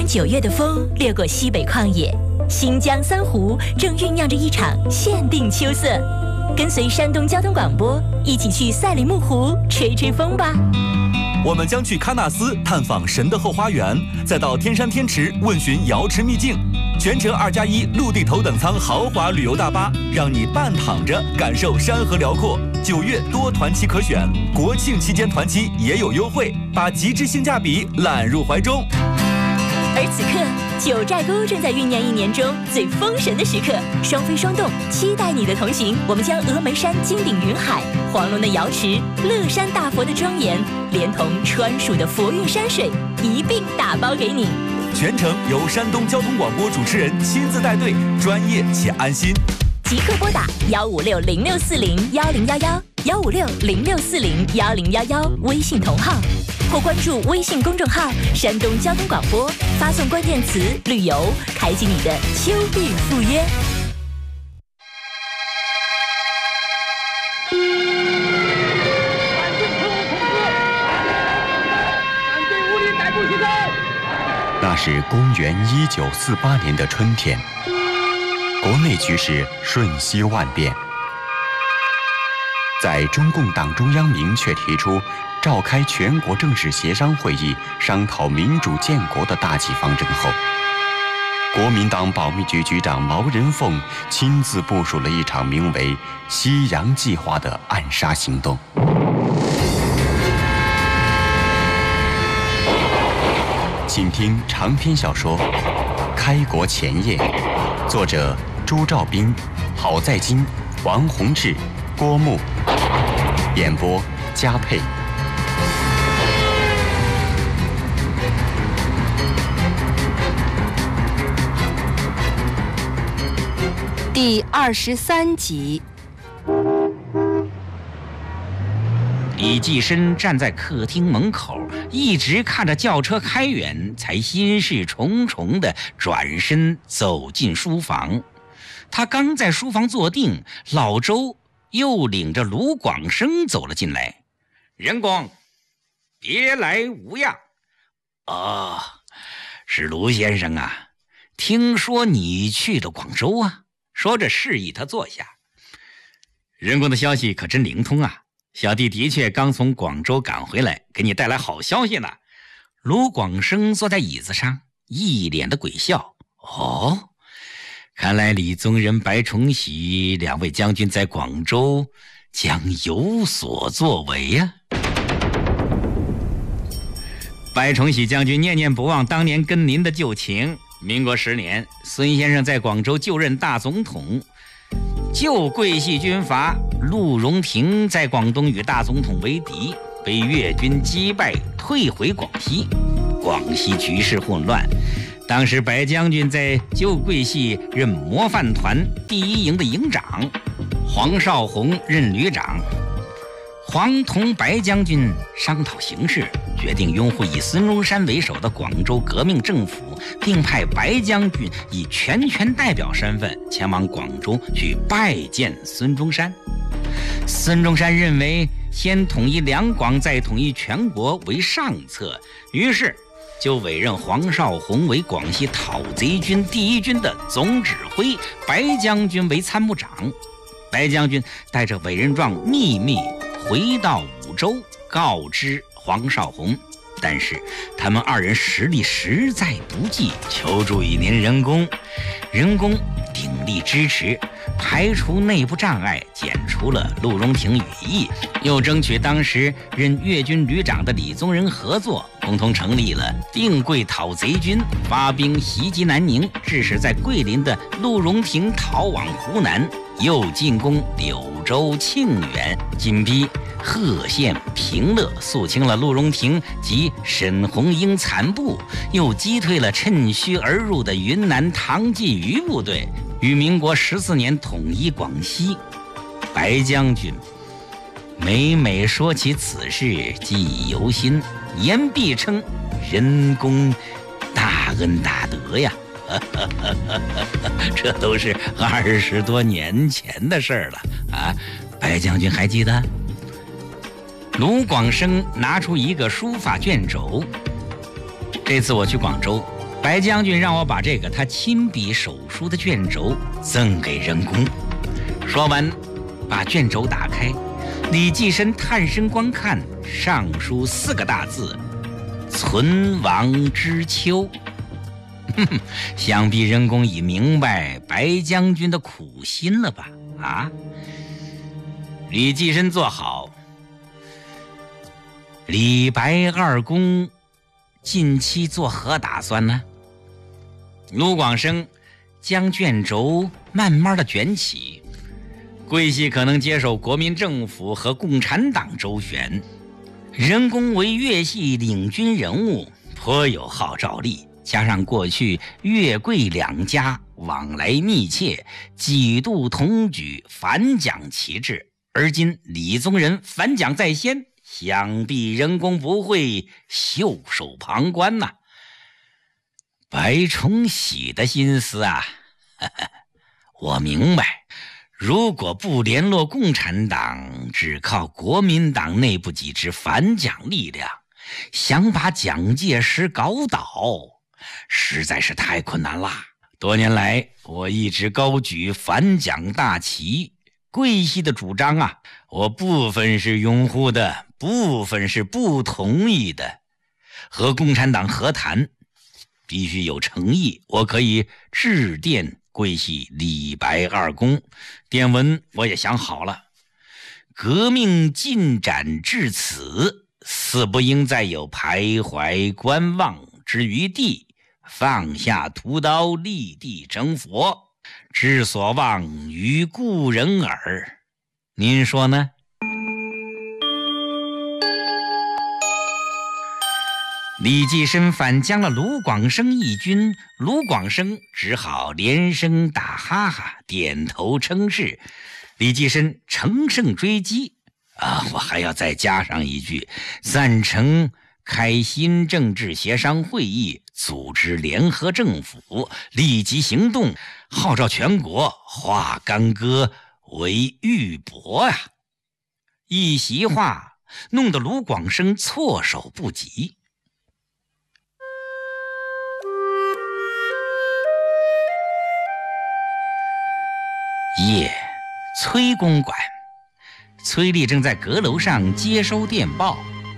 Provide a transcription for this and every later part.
9月的风掠过西北旷野，新疆三湖正酝酿着一场限定秋色。跟随山东交通广播一起去赛里木湖吹吹风吧。 我们将去喀纳斯探访神的后花园，再到天山天池问询瑶池秘境。全程2+1陆地头等舱豪华旅游大巴，让你半躺着感受山河辽阔。9月多团期可选，国庆期间团期也有优惠，把极致性价比揽入怀中。 而此刻，九寨沟正在酝酿1年中最封神的时刻，双飞双动，期待你的同行。我们将峨眉山金顶云海、黄龙的瑶池、乐山大佛的庄严，连同川蜀的佛韵山水一并打包给你。 全程由山东交通广播主持人亲自带队，专业且安心。 即刻拨打15606401011，15606401011微信同号，或关注微信公众号山东交通广播，发送关键词旅游，开启你的秋日赴约。 那是公元1948年的春天，国内局势瞬息万变。在中共党中央明确提出召开全国政治协商会议商讨民主建国的大计方针后，国民党保密局局长毛人凤亲自部署了一场名为“西洋计划”的暗杀行动。请听长篇小说《开国前夜》，作者朱兆斌、郝在金、王洪志、郭牧，演播嘉佩。 第23集。 李济深站在客厅门口，一直看着轿车开远，才心事重重地转身走进书房。他刚在书房坐定，老周又领着卢广生走了进来。仁公，别来无恙。哦，是卢先生啊，听说你去了广州啊？说着示意他坐下。仁公的消息可真灵通啊，小弟的确刚从广州赶回来，给你带来好消息呢。卢广生坐在椅子上，一脸的鬼笑。哦，看来李宗仁、白崇禧2位将军在广州将有所作为呀。白崇禧将军念念不忘当年跟您的旧情。民国10年，孙先生在广州就任大总统，旧桂系军阀陆荣廷在广东与大总统为敌，被粤军击败，退回广西。广西局势混乱，当时白将军在旧桂系任模范团第1营的营长，黄绍竑任旅长。黄同白将军商讨形势，决定拥护以孙中山为首的广州革命政府，并派白将军以全权代表身份前往广州去拜见孙中山。孙中山认为先统一两广再统一全国为上策，于是就委任黄绍竑为广西讨贼军第1军的总指挥，白将军为参谋长。白将军带着委任状秘密回到武州，告知黄绍竑，但是他们2人实力实在不济，求助于您仁公。仁公鼎力支持，排除内部障碍，剪除了陆荣廷羽翼，又争取当时任粤军旅长的李宗仁合作，共同成立了定桂讨贼军，发兵袭击南宁，致使在桂林的陆荣廷逃往湖南，又进攻柳州、庆元，紧逼贺县、平乐，肃清了陆荣廷及沈鸿英残部，又击退了趁虚而入的云南唐继虞部队，于民国14年统一广西。白将军每每说起此事，记忆犹新，言必称仁公大恩大德呀。这都是20多年前的事儿了啊！白将军还记得？卢广生拿出一个书法卷轴。这次我去广州， 白将军让我把这个他亲笔手书的卷轴赠给仁公。说完，把卷轴打开，李济深探身观看，上书4个大字：存亡之秋。想必仁公已明白白将军的苦心了吧？啊！李济深坐好。李白二公近期作何打算呢？卢广生将卷轴慢慢的卷起。桂系可能接受国民政府和共产党周旋，仁公为粤系领军人物，颇有号召力，加上过去粤桂两家往来密切，几度同举，反蒋旗帜，而今李宗仁反蒋在先，想必仁公不会袖手旁观呐。白崇禧的心思啊，我明白，如果不联络共产党，只靠国民党内部几支反蒋力量，想把蒋介石搞倒，实在是太困难啦。多年来，我一直高举反蒋大旗，桂系的主张啊，我部分是拥护的，部分是不同意的。和共产党和谈必须有诚意，我可以致电桂系李白二公，电文我也想好了。革命进展至此，似不应再有徘徊观望之余地，放下屠刀，立地成佛，之所望于故人耳。您说呢？李济深反将了卢广生一军，卢广生只好连声打哈哈，点头称是。李济深乘胜追击我还要再加上一句，赞成开新政治协商会议，组织联合政府，立即行动，号召全国化干戈为玉帛呀！一席话弄得卢广生措手不及。夜，崔公馆，崔丽正在阁楼上接收电报。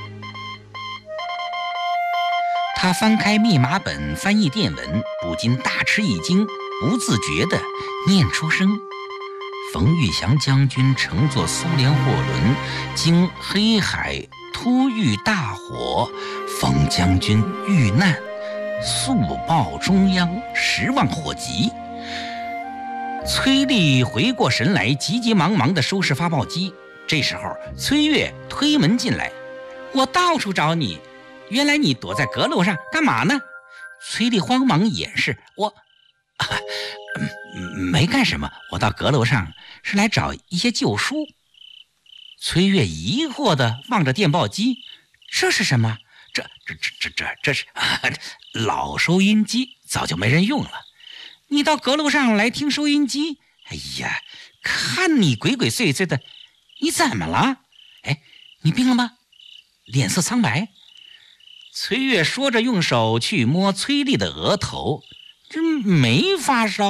他翻开密码本翻译电文，不禁大吃一惊，不自觉地念出声：冯玉祥将军乘坐苏联货轮经黑海突遇大火，冯将军遇难，速报中央，10万火急。崔丽回过神来，急急忙忙地收拾发报机。这时候崔月推门进来：我到处找你，原来你躲在阁楼上干嘛呢？崔丽慌忙掩饰：我没干什么，我到阁楼上是来找一些旧书。崔月疑惑地望着电报机：这是什么？这是老收音机，早就没人用了。你到阁楼上来听收音机？哎呀，看你鬼鬼祟祟的，你怎么了？哎，你病了吗？脸色苍白。崔月说着用手去摸崔丽的额头，这没发烧